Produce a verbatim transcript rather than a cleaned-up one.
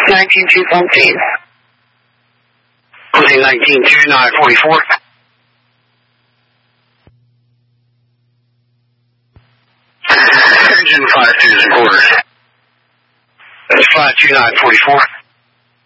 nineteen two fourteen. Closing nineteen two nine forty-four. Engine five two is in quarters. That's five two nine forty-four.